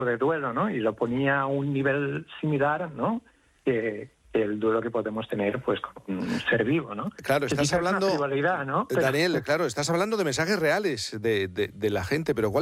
de duelo, ¿no? Y lo ponía a un nivel similar, ¿no? Que el duelo que podemos tener pues con un ser vivo, ¿no? Claro, Que estás quizás es una hablando, frivolidad, ¿no? Daniel, claro, estás hablando de mensajes reales de la gente, pero ¿cuál